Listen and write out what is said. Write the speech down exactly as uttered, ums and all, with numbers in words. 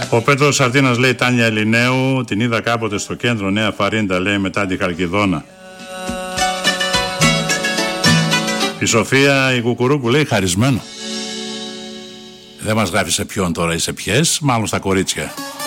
Ο Πέτρος Σαρτίνας λέει Τάνια Ελληναίου, την είδα κάποτε στο κέντρο Νέα Φαρίντα, λέει, μετά τη Χαλκιδόνα. Η Σοφία η Κουκουρούκου λέει χαρισμένο. Δεν μας γράφει σε ποιον τώρα ή σε ποιες, μάλλον στα κορίτσια.